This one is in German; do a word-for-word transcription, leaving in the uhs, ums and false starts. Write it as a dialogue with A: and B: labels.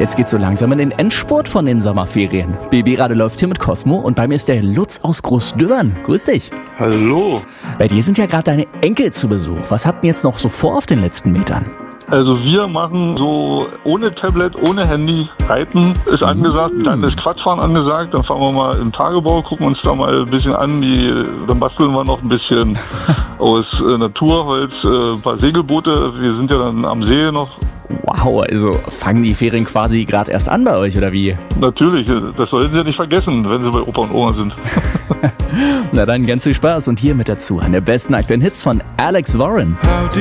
A: Jetzt geht's so langsam in den Endspurt von den Sommerferien. B B-Radio läuft hier mit Cosmo und bei mir ist der Lutz aus Großdöbern. Grüß dich.
B: Hallo.
A: Bei dir sind ja gerade deine Enkel zu Besuch. Was habt ihr jetzt noch so vor auf den letzten Metern?
B: Also wir machen so ohne Tablet, ohne Handy, Reiten ist angesagt,
A: Mm.
B: dann ist Quadfahren angesagt, dann fahren wir mal im Tagebau, gucken uns da mal ein bisschen an, die, dann basteln wir noch ein bisschen aus äh, Naturholz, äh, ein paar Segelboote, wir sind ja dann am See noch.
A: Wow, also fangen die Ferien quasi gerade erst an bei euch, oder wie?
B: Natürlich, das sollten Sie ja nicht vergessen, wenn Sie bei Opa und Oma sind.
A: Na dann ganz viel Spaß und hier mit dazu an der besten aktuellen Hits von Alex Warren.